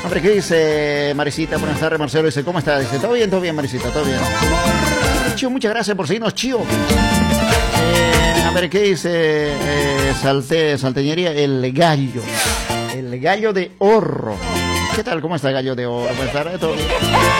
ver, ¿qué dice Marisita? Buenas tardes, Marcelo. Dice, ¿cómo está? Dice, todo bien, Marisita, todo bien. Chío, muchas gracias por seguirnos, Chío. A ver, ¿qué dice Salteñería? El gallo de oro. ¿Qué tal? ¿Cómo está el gallo de oro? Buenas tardes, todo bien.